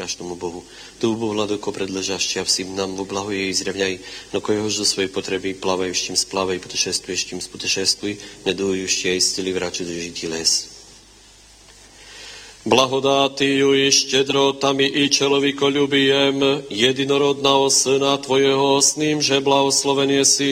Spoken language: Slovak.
říkáš tomu Bohu. Tu pohľadu ko predležašťa vsim nám v oblahu jej zrevňaj, no kojož do svojej potreby plavajuštím splavej, putešestujštím sputešestuj, nedujuští jej stili vraču do žití les. Blahodátiju i štědrotami i člověkoljubijem jedinorodného syna Tvojeho, s ním, že blahosloven jsi